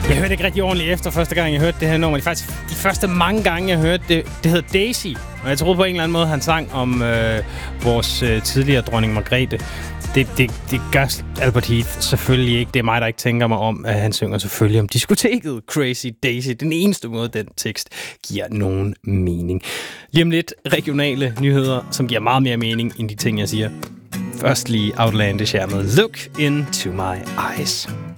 Jeg hørte ikke rigtig ordentligt efter første gang, jeg hørte det her nummer. Det er faktisk de første mange gange, jeg hørte det. Det hedder Daisy. Og jeg troede på en eller anden måde, han sang om vores tidligere dronning Margrethe. Det gør Albert Heath selvfølgelig ikke. Det er mig, der ikke tænker mig om, at han synger selvfølgelig om diskoteket Crazy Daisy. Den eneste måde, den tekst giver nogen mening. Lige om lidt regionale nyheder, som giver meget mere mening end de ting, jeg siger. Først lige Outlandish her med Look Into My Eyes.